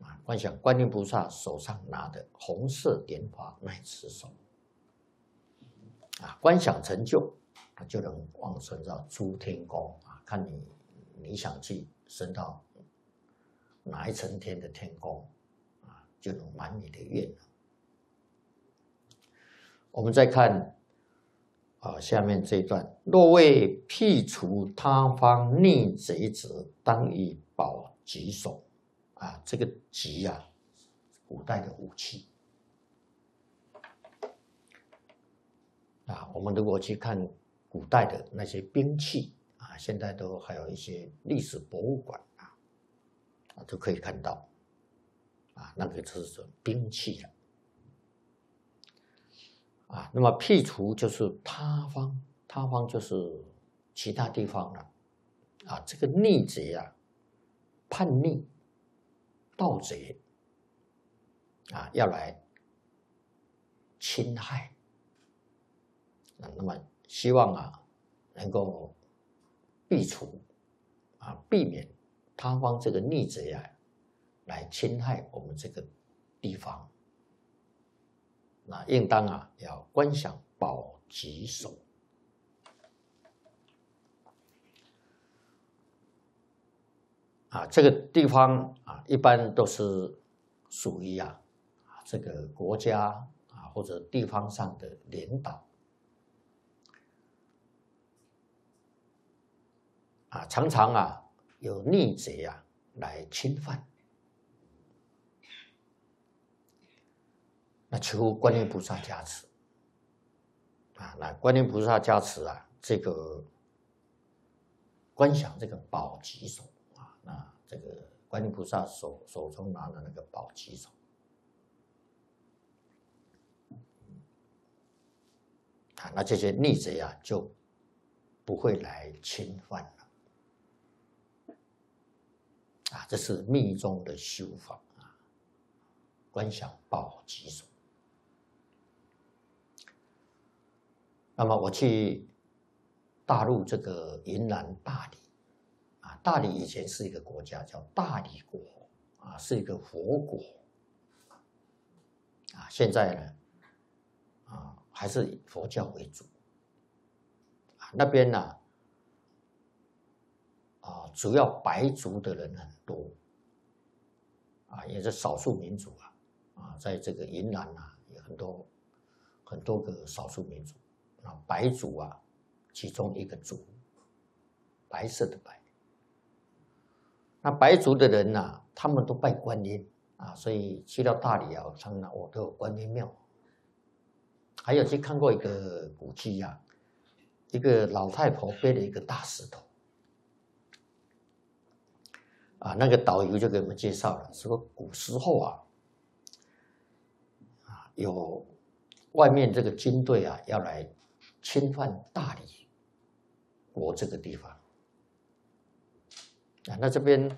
观想观音菩萨手上拿的红色莲花乃持手，观想成就，就能往生到诸天宫看你想去升到哪一层天的天宫就能满你的愿了。我们再看下面这一段：若为辟除他方逆贼者，当以宝棘手。这个棘古代的武器我们如果去看古代的那些兵器现在都还有一些历史博物馆都可以看到那个就是兵器了那么辟除就是他方，他方就是其他地方了这个逆贼叛逆盗贼要来侵害那么希望能够避除避免他方这个逆贼来侵害我们这个地方，那应当要观想宝棘手。这个地方一般都是属于这个国家或者地方上的领导常常有逆贼来侵犯，那求观音菩萨加持那观音菩萨加持这个观想这个宝棘手那这个观音菩萨手中拿的那个宝棘手那这些逆贼就不会来侵犯了这是密宗的修法观想宝棘手。那么我去大陆这个云南大理大理以前是一个国家叫大理国是一个佛国现在呢还是以佛教为主那边主要白族的人很多也是少数民族在这个云南有很多个少数民族白族其中一个族，白色的白。那白族的人他们都拜观音所以去到大理他们我都有观音庙。还有去看过一个古迹一个老太婆背了一个大石头那个导游就给我们介绍了，说古时候有外面这个军队要来侵犯大理国这个地方那这边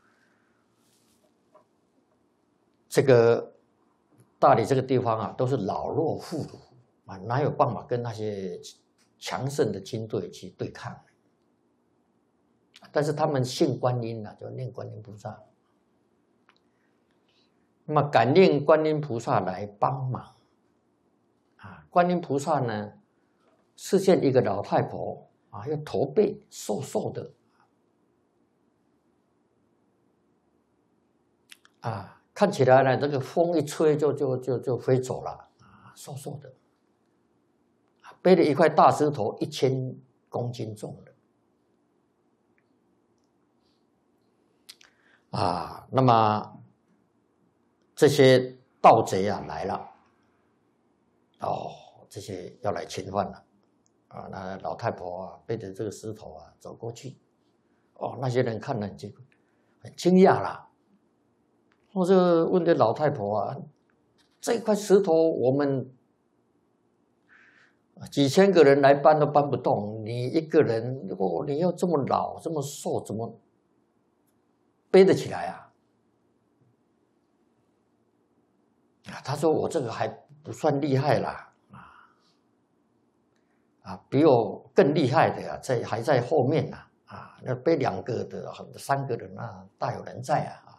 这个大理这个地方都是老弱妇孺哪有办法跟那些强盛的军队去对抗？但是他们信观音就念观音菩萨，那么感念观音菩萨来帮忙观音菩萨呢视线一个老太婆又驼背瘦瘦的看起来呢这个风一吹就飞走了瘦瘦的背了一块大石头1000公斤重的那么这些盗贼来了这些要来侵犯了那老太婆背着这个石头走过去那些人看了很惊讶啦我就问这老太婆这块石头我们几千个人来搬都搬不动，你一个人你要这么老这么瘦怎么背得起来他说我这个还不算厉害啦比我更厉害的还在后面那背2个的3个人大有人在